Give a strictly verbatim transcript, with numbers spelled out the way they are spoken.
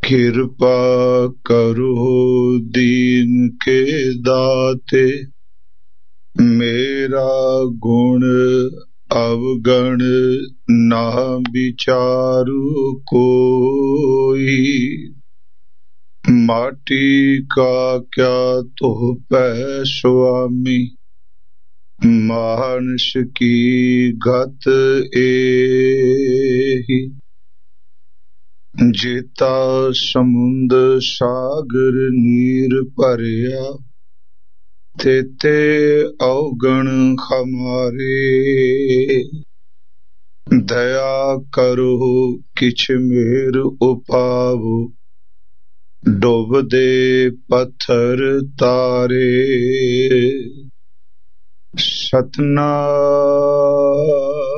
कृपा करो दीन के दाते, मेरा गुण अवगण ना विचारु कोई। माटी का क्या तुह पै स्वामी, मानस की गत एही। जेता समुंद सागर नीर भरिया, तेते अवगण हमारे। दया करो किछ मेर उपावो, डुबदे पत्थर तारे। सतनाम